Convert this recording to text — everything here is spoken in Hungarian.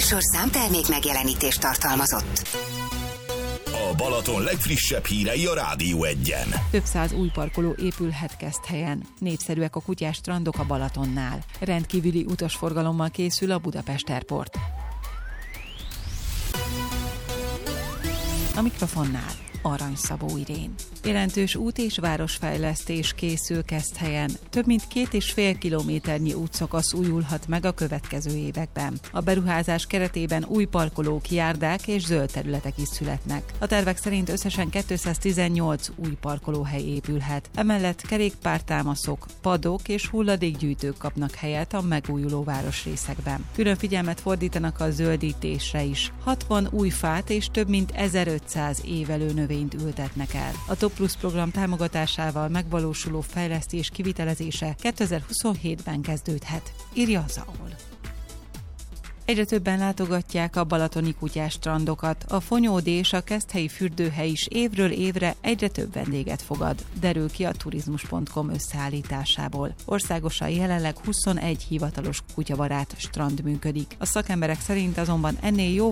műsor számtermék megjelenítést tartalmazott. A Balaton legfrissebb hírei a Rádió Egyen. Több száz új parkoló épülhet Keszthelyen. Népszerűek a kutyás strandok a Balatonnál. Rendkívüli utasforgalommal készül a Budapest Airport. A mikrofonnál Arany Szabó Irén. Jelentős út- és városfejlesztés készül Keszthelyen. Több mint 2,5 kilométernyi útszakasz újulhat meg a következő években. A beruházás keretében új parkolók, járdák és zöld területek is születnek. A tervek szerint összesen 218 új parkolóhely épülhet. Emellett kerékpártámaszok, padok és hulladékgyűjtők kapnak helyet a megújuló városrészekben. Külön figyelmet fordítanak a zöldítésre is. 60 új fát és több mint 1500 évelő növényt ültetnek el. A Top Plus program támogatásával megvalósuló fejlesztés kivitelezése 2027-ben kezdődhet, írja a Zaol. Egyre többen látogatják a balatoni kutyás strandokat. A Fonyódi és a Keszthelyi fürdőhely is évről évre egyre több vendéget fogad, derül ki a turizmus.com összeállításából. Országosan jelenleg 21 hivatalos kutyabarát strand működik. A szakemberek szerint azonban ennél jó